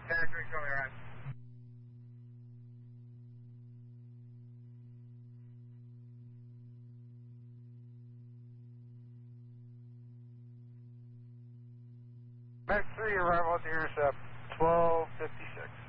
Factory, show me right. Max 3, arrival at the intercept, 12:56.